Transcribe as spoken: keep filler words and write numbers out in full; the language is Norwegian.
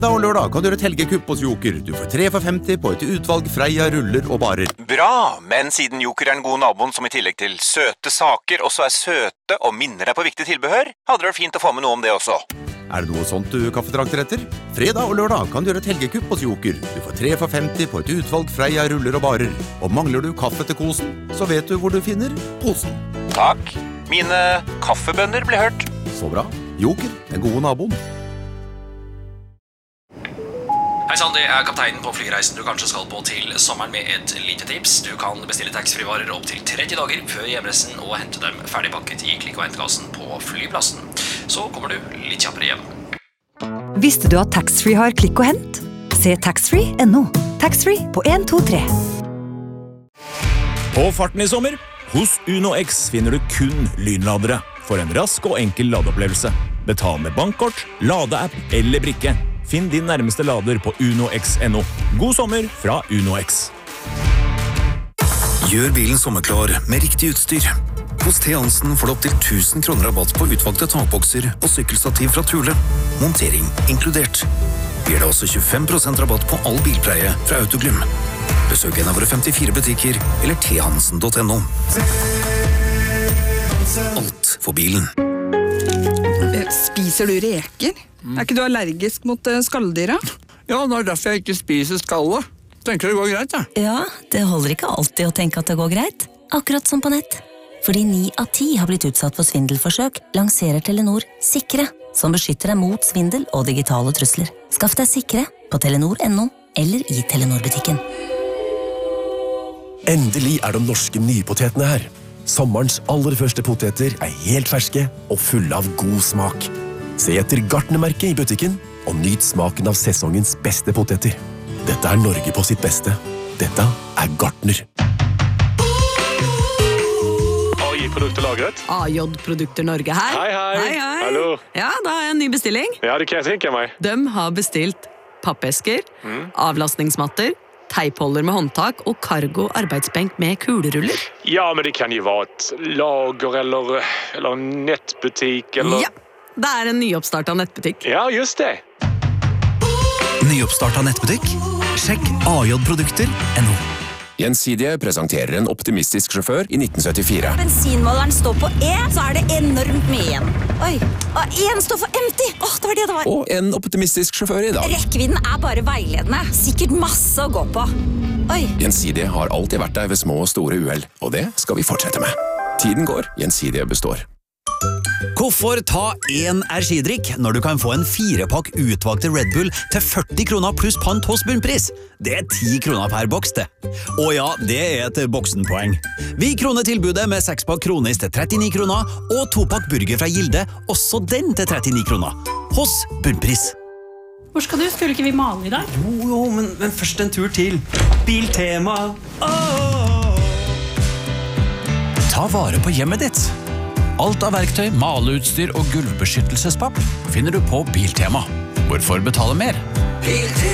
Da og lørdag kan du gjøre et helgekupp hos Joker. Du får tre for femti på et utvalg Freia ruller og barer. Bra, men siden Joker er den gode naboen som i tillegg til søte saker også er søte og minner deg på viktig tilbehør, hadde det vært fint å få med noe om det også. Er det noe sånt du kaffetrakter etter? Fredag og lørdag kan du gjøre et helgekupp hos Joker. Du får tre for femti på et utvalg Freia ruller og barer. Og mangler du kaffe til kosen, så vet du hvor du finner posen. Takk. Mine kaffebønner ble hørt. Så bra. Joker, den gode naboen. Hei sann, det er kapteinen på flyreisen du kanskje skal på til sommeren med et lite tips. Du kan bestille taxfree-varer opp til tretti dager før hjemreisen og hente dem ferdigpakket i klikk- og hentkassen på flyplassen. Så kommer du litt kjappere hjem. Visste du at taxfree har klikk og hent? Se taxfree punktum no. Taxfree på en to tre. På farten i sommer, hos Uno X finner du kun lynladere for en rask og enkel ladeopplevelse. Betal med bankkort, ladeapp eller brikke. Finn din nærmeste lader på uno x punktum no. God sommer fra Uno X. Gjør bilen sommerklar med riktig utstyr. Hos T. Hansen får du opp til tusen kroner rabatt på utvalgte takbokser og sykkelstativ fra Thule. Montering inkludert. Vi gir deg også tjuefem prosent rabatt på all bilpleie fra Autoglym. Besøk en av våre femtifire butikker eller t hansen punktum no. Alt for bilen. Spiser du reker? Mm. Er ikke du allergisk mot skalldyra? Ja, det er derfor jeg ikke spiser skallet. Tenker det går greit, ja. Ja, det holder ikke alltid å tenke at det går greit. Akkurat som på nett. Fordi ni av ti har blitt utsatt for svindelforsøk, lanserer Telenor Sikre, som beskytter deg mot svindel og digitale trusler. Skaff deg Sikre på telenor punktum no eller i Telenor-butikken. Endelig er de norske nypotetene her. Sommerens aller første poteter er helt ferske og fulle av god smak. Se etter Gartnermerket i butikken og nyt smaken av sesongens beste poteter. Dette er Norge på sitt beste. Dette er Gartner. A J-produkter lagret. A J-produkter Norge her. Hei, hei. Hei, hei. Hallo. Ja, da har jeg en ny bestilling. Ja, det kan jeg tenke meg. De har bestilt pappesker, mm. avlastningsmatter, teipholder med håndtak og cargo arbeidsbenk med kuleruller. Ja, men det kan jo være et lager eller, eller en nettbutikk eller... Ja, det er en nyoppstartet nettbutikk. Ja, just det. Nyoppstartet nettbutikk? Sjekk A J produkter punktum no. Gjensidige presenterer en optimistisk sjåfør i nitten syttifire. Bensinmåleren står på E, så er det enormt mye igjen. Oi, og en står for empty. Åh, det var det det var. Og en optimistisk sjåfør i dag. Rekkevidden er bare veiledende. Sikkert masse å gå på. Oi. Gjensidige har alltid vært der ved små og store uheld, og det skal vi fortsette med. Tiden går, Gjensidige består. Hvorfor ta én energidrikk når du kan få en firepakk utvalgte Red Bull til førti kroner pluss pant hos bunnpris? Det er ti kroner per boks, det. Og ja, det er et boksenpoeng. Vi kroner tilbudet med sekspakk kronis til trettini kroner, og topakk burger fra Gilde, også den til trettini kroner. Hos bunnpris. Hvor skal du? Skulle ikke vi male i dag? Jo, jo, men, men først en tur til Biltema. Oh! Ta vare på hjemmet ditt. Alt av verktøy, maleutstyr og gulvbeskyttelsespapp finner du på Biltema. Hvorfor betale mer? Biltema.